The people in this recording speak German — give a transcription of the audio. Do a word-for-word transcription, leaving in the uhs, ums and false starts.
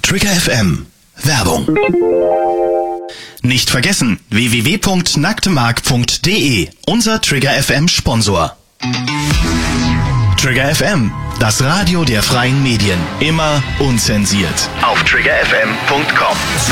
Trigger F M. Werbung. Nicht vergessen, w w w punkt nacktemark punkt d e, unser Trigger F M Sponsor. Trigger F M, das Radio der freien Medien. Immer unzensiert. Auf trigger f m punkt com.